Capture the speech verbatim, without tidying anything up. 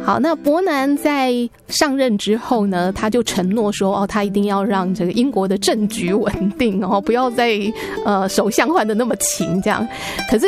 好，那伯南在上任之后呢，他就承诺说，哦，他一定要让这个英国的政局稳定哦，不要再呃首相换的那么勤这样。可是